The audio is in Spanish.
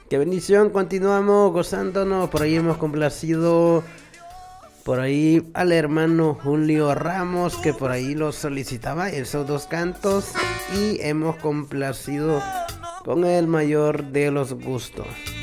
Qué bendición, continuamos gozándonos. Por ahí hemos complacido por ahí al hermano Julio Ramos, que por ahí lo solicitaba esos dos cantos, y hemos complacido con el mayor de los gustos.